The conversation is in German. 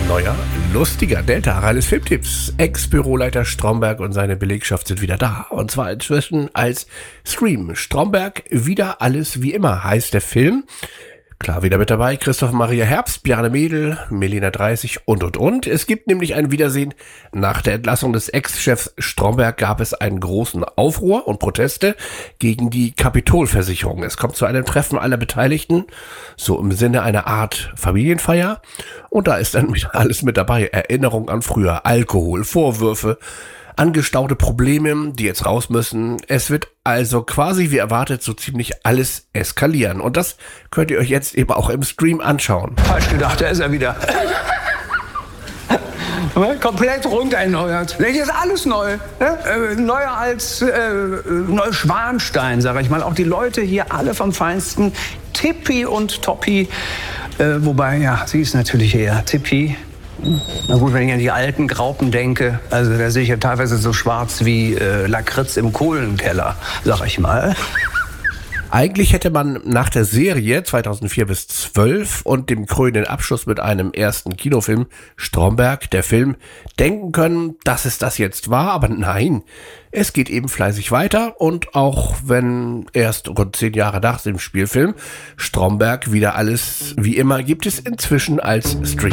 Neuer, lustiger Delta-Ralles Filmtipps. Ex-Büroleiter Stromberg und seine Belegschaft sind wieder da. Und zwar inzwischen als Scream. Stromberg, wieder alles wie immer, heißt der Film. Klar, wieder mit dabei Christoph Maria Herbst, Bjarne Mädel, Melina 30 und. Es gibt nämlich ein Wiedersehen. Nach der Entlassung des Ex-Chefs Stromberg gab es einen großen Aufruhr und Proteste gegen die Kapitolversicherung. Es kommt zu einem Treffen aller Beteiligten, so im Sinne einer Art Familienfeier. Und da ist dann wieder alles mit dabei. Erinnerung an früher, Alkohol, Vorwürfe, angestaute Probleme, die jetzt raus müssen. Es wird also quasi wie erwartet so ziemlich alles eskalieren. Und das könnt ihr euch jetzt eben auch im Stream anschauen. Falsch gedacht, da ist er wieder. Komplett runtererneuert. Jetzt ist alles neu. Neuer als Neuschwanstein, sag ich mal. Auch die Leute hier alle vom Feinsten. Tippi und Toppi. Wobei, ja, sie ist natürlich eher Tippi. Na gut, wenn ich an die alten Graupen denke, also da sehe ich ja teilweise so schwarz wie Lakritz im Kohlenkeller, sag ich mal. Eigentlich hätte man nach der Serie 2004 bis 2012 und dem krönenden Abschluss mit einem ersten Kinofilm Stromberg, der Film, denken können, dass es das jetzt war, aber nein, es geht eben fleißig weiter und auch wenn erst rund 10 Jahre nach dem Spielfilm Stromberg wieder alles wie immer gibt es inzwischen als Stream.